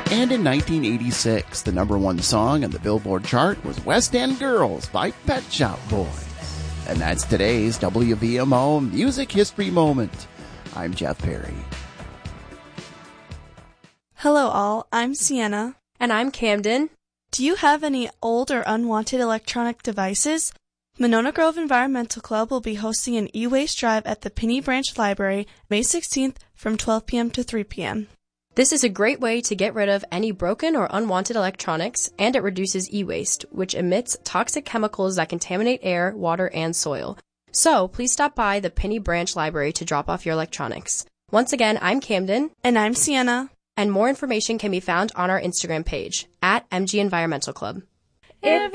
And in 1986, the number one song on the Billboard chart was West End Girls by Pet Shop Boys. And that's today's WVMO Music History Moment. I'm Jeff Perry. Hello all, I'm Sienna. And I'm Camden. Do you have any old or unwanted electronic devices? Monona Grove Environmental Club will be hosting an e-waste drive at the Penny Branch Library May 16th from 12 p.m. to 3 p.m. This is a great way to get rid of any broken or unwanted electronics, and it reduces e-waste, which emits toxic chemicals that contaminate air, water, and soil. So, please stop by the Penny Branch Library to drop off your electronics. Once again, I'm Camden. And I'm Sienna. And more information can be found on our Instagram page, @MG Environmental Club. If